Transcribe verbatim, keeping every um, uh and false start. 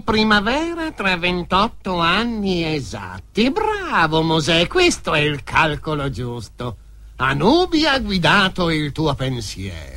in primavera tra ventotto anni esatti. Bravo, Mosè, questo è il calcolo giusto. Anubia ha guidato il tuo pensiero.